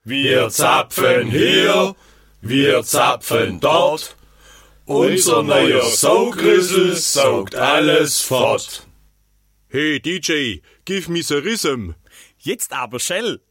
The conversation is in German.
Wir zapfen hier, wir zapfen dort. Unser neuer Saugrüssel saugt alles fort. Hey DJ, give me the rhythm. Jetzt aber, Shell.